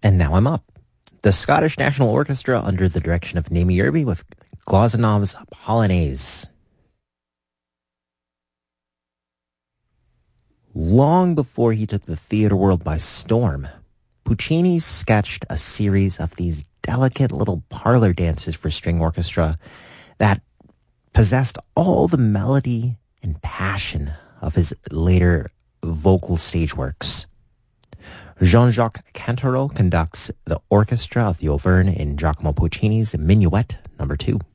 And now I'm up. The Scottish National Orchestra under the direction of Naomi Irby with Glazanov's Polonaise. Long before he took the theater world by storm, Puccini sketched a series of these delicate little parlor dances for string orchestra that possessed all the melody and passion of his later vocal stage works. Jean-Jacques Cantaro conducts the orchestra of the Auvergne in Giacomo Puccini's Minuet No. 2.